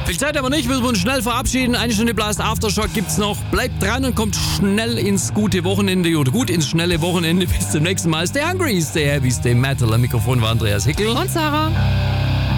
Viel Zeit aber nicht, müssen wir uns schnell verabschieden. Eine Stunde Blast Aftershock gibt's noch. Bleibt dran und kommt schnell ins gute Wochenende oder gut ins schnelle Wochenende. Bis zum nächsten Mal. Stay hungry, stay happy, stay metal. Am Mikrofon war Andreas Hickel Und Sarah.